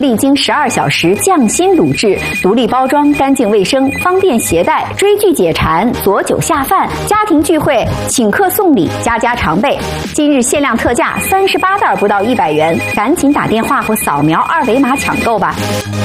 历经12小时匠心卤制，独立包装，干净卫生，方便携带，追剧解馋，佐酒下饭，家庭聚会，请客送礼，家家常备。今日限量特价，38袋不到100元，赶紧打电话或扫描2维码抢购吧。